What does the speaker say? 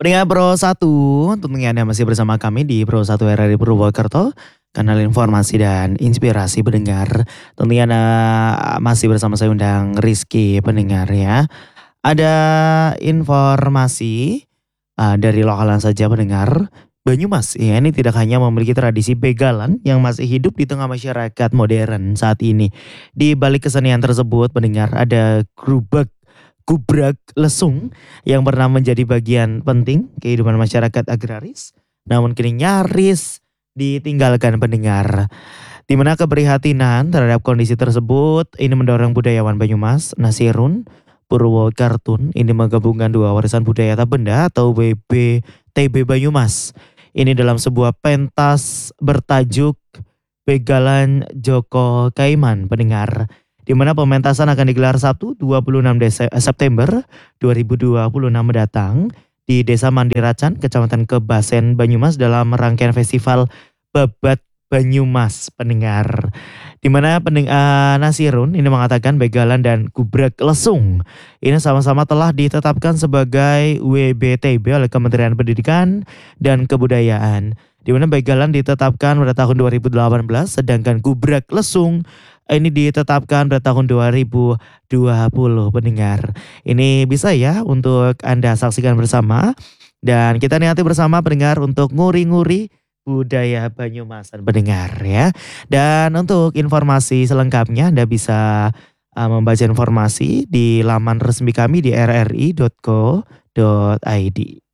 Pendengar Pro 1, tentunya Anda masih bersama kami di Pro 1 RRI Purwokerto, kanal informasi dan inspirasi pendengar. Tentunya Anda masih bersama saya undang Rizky pendengar ya. Ada informasi dari lokalan saja pendengar. Banyumas ya ini tidak hanya memiliki tradisi begalan yang masih hidup di tengah masyarakat modern saat ini. Di balik kesenian tersebut pendengar ada gubrak lesung yang pernah menjadi bagian penting kehidupan masyarakat agraris, namun kini nyaris ditinggalkan pendengar. Di mana keprihatinan terhadap kondisi tersebut ini mendorong budayawan Banyumas, Nasirun, Purwokertun ini menggabungkan dua warisan budaya tak benda atau WBTB Banyumas. Ini dalam sebuah pentas bertajuk Begalan Joko Kaiman pendengar, di mana pementasan akan digelar Sabtu 26 September 2026 mendatang di Desa Mandiracan, Kecamatan Kebasen, Banyumas dalam rangkaian festival Babat Banyumas pendengar. Di mana Nasirun ini mengatakan begalan dan gubrak lesung ini sama-sama telah ditetapkan sebagai WBTB oleh Kementerian Pendidikan dan Kebudayaan. Di mana begalan ditetapkan pada tahun 2018 sedangkan gubrak lesung ini ditetapkan pada tahun 2020 pendengar. Ini bisa ya untuk Anda saksikan bersama dan kita nanti bersama pendengar untuk nguri-nguri budaya Banyumasan pendengar ya. Dan untuk informasi selengkapnya Anda bisa membaca informasi di laman resmi kami di rri.co.id.